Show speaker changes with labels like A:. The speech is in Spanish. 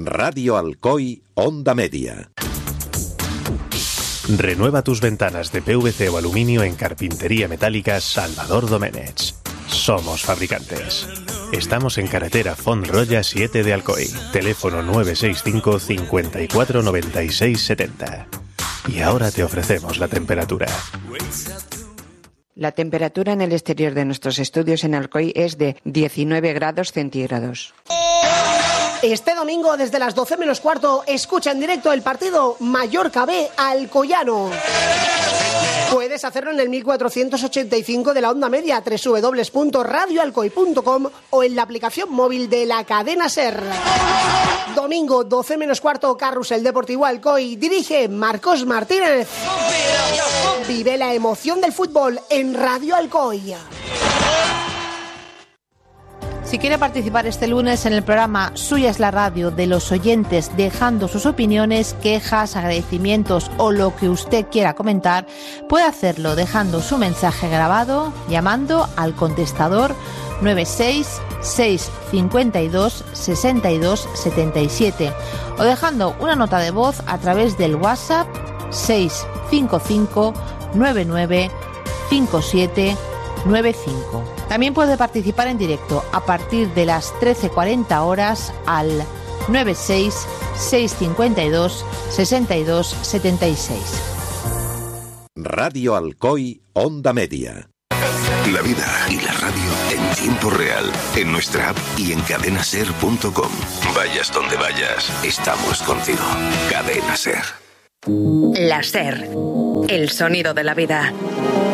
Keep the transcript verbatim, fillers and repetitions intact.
A: Radio Alcoy, Onda Media.
B: Renueva tus ventanas de P V C o aluminio en Carpintería Metálica Salvador Domenech. Somos fabricantes. Estamos en carretera Font-Roya siete de Alcoy. Teléfono nueve seis cinco, cincuenta y cuatro, noventa y seis, setenta. Y ahora te ofrecemos la temperatura.
C: La temperatura en el exterior de nuestros estudios en Alcoy es de diecinueve grados centígrados.
D: Este domingo, desde las doce menos cuarto, escucha en directo el partido Mallorca B Alcoyano. Puedes hacerlo en el mil cuatrocientos ochenta y cinco de la Onda Media, doble u doble u doble u punto radio alcoy punto com, o en la aplicación móvil de la cadena SER. Domingo, doce menos cuarto, Carrusel Deportivo Alcoy. Dirige Marcos Martínez. Vive la emoción del fútbol en Radio Alcoy.
E: Si quiere participar este lunes en el programa Suya es la radio de los oyentes, dejando sus opiniones, quejas, agradecimientos o lo que usted quiera comentar, puede hacerlo dejando su mensaje grabado llamando al contestador nueve seis seis cincuenta y dos sesenta y dos setenta y siete o dejando una nota de voz a través del WhatsApp seis cinco cinco nueve nueve cinco siete nueve cinco. También puede participar en directo a partir de las trece cuarenta horas al nueve seis seis cincuenta y dos sesenta y dos setenta y seis.
A: Radio Alcoy, Onda Media.
F: La vida y la radio en tiempo real, en nuestra app y en cadena ser punto com. Vayas donde vayas, estamos contigo. Cadena SER.
G: La SER, el sonido de la vida.